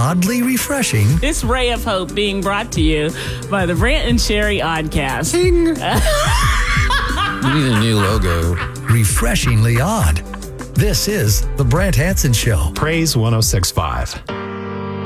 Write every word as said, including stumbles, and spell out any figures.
oddly refreshing. This ray of hope being brought to you by the Brant and Sherry Oddcast. Ding. We need a new logo. Refreshingly odd. This is The Brant Hanson Show. Praise one oh six point five.